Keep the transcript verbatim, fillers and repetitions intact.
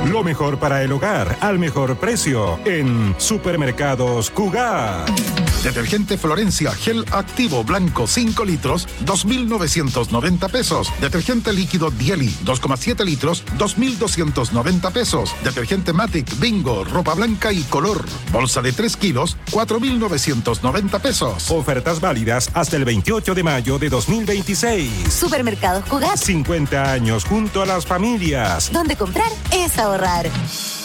Lo mejor para el hogar, al mejor precio, en Supermercados Cugat. Detergente Florencia Gel Activo Blanco cinco litros, dos mil novecientos noventa pesos. Detergente líquido Dieli dos coma siete litros, dos mil doscientos noventa pesos. Detergente Matic Bingo Ropa Blanca y Color bolsa de tres kilos, cuatro mil novecientos noventa pesos. Ofertas válidas hasta el veintiocho de mayo de dos mil veintiséis. Supermercados Cugat. cincuenta años junto a las familias. Donde comprar es ahorrar.